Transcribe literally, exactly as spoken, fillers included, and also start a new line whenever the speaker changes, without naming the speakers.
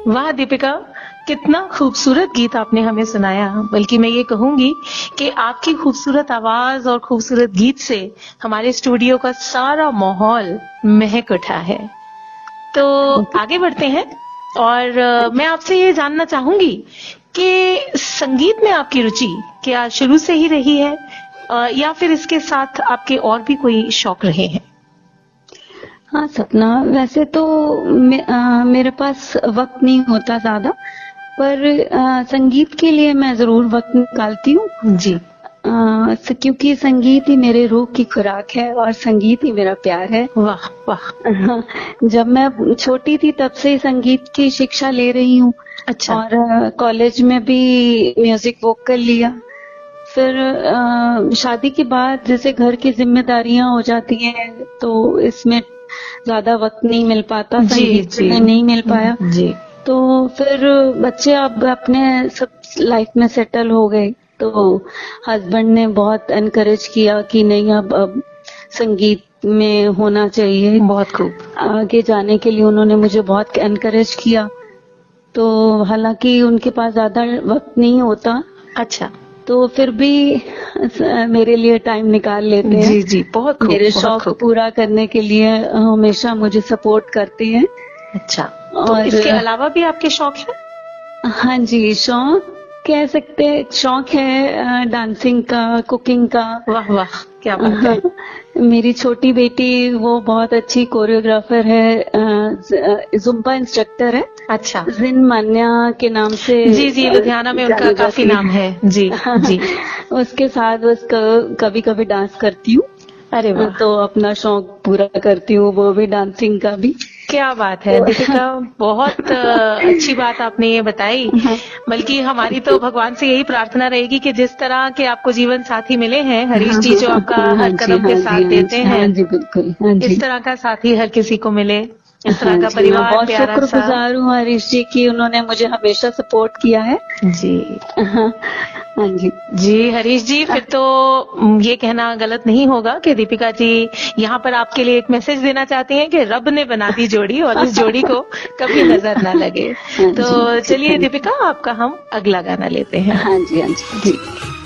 वाह दीपिका, कितना खूबसूरत गीत आपने हमें सुनाया। बल्कि मैं ये कहूंगी कि आपकी खूबसूरत आवाज और खूबसूरत गीत से हमारे स्टूडियो का सारा माहौल महक उठा है। तो आगे बढ़ते हैं और uh, मैं आपसे ये जानना चाहूंगी कि संगीत में आपकी रुचि क्या शुरू से ही रही है uh, या फिर इसके साथ आपके और भी कोई शौक रहे हैं?
हाँ सपना, वैसे तो मे, आ, मेरे पास वक्त नहीं होता ज्यादा, पर आ, संगीत के लिए मैं जरूर वक्त निकालती हूँ जी। आ, क्योंकि संगीत ही मेरे रूह की खुराक है और संगीत ही मेरा प्यार है।
वाह वाह।
जब मैं छोटी थी तब से संगीत की शिक्षा ले रही हूँ। अच्छा। और कॉलेज में भी म्यूजिक वोकल लिया। फिर आ, शादी के बाद जैसे घर की जिम्मेदारियां हो जाती हैं तो इसमें ज्यादा वक्त नहीं मिल पाता, संगीत में नहीं मिल पाया जी। तो फिर बच्चे अब अपने सब लाइफ में सेटल हो गए, तो हस्बैंड ने बहुत एनकरेज किया कि नहीं अब अब संगीत में होना चाहिए।
बहुत खूब।
आगे जाने के लिए उन्होंने मुझे बहुत एनकरेज किया। तो हालांकि उनके पास ज्यादा वक्त नहीं होता।
अच्छा।
तो फिर भी मेरे लिए टाइम निकाल लेते हैं।
जी जी, बहुत खूब।
मेरे शौक पूरा करने के लिए हमेशा मुझे सपोर्ट करते हैं।
अच्छा। और तो इसके अलावा भी आपके शौक हैं?
हाँ जी, शौक कह सकते हैं, शौक है डांसिंग का, कुकिंग का।
वाह वाह, क्या बात है।
मेरी छोटी बेटी वो बहुत अच्छी कोरियोग्राफर है, जुम्बा इंस्ट्रक्टर है।
अच्छा।
जिन मान्या के नाम से।
जी जी, लुधियाना में उनका काफी नाम है जी जी।
उसके साथ बस कभी कभी डांस करती हूँ।
अरे वाह।
तो अपना शौक पूरा करती हूँ, वो भी डांसिंग का भी।
क्या बात है दीपिका, बहुत अच्छी बात आपने ये बताई। बल्कि हमारी तो भगवान से यही प्रार्थना रहेगी कि जिस तरह के आपको जीवन साथी मिले हैं, हरीश जी जो आपका हर कदम पे साथ देते हैं,
जी बिल्कुल,
इस तरह का साथी हर किसी को मिले, इस तरह का परिवार
बहुत
प्यारा सा।
शुक्रगुजार हूँ हरीश जी की, उन्होंने मुझे हमेशा सपोर्ट किया है
जी।
हाँ जी
जी हरीश जी, फिर तो ये कहना गलत नहीं होगा कि दीपिका जी यहाँ पर आपके लिए एक मैसेज देना चाहती हैं कि रब ने बना दी जोड़ी और इस जोड़ी को कभी नजर ना लगे। तो चलिए दीपिका, आपका हम अगला गाना लेते हैं।
हाँ जी हाँ जी जी।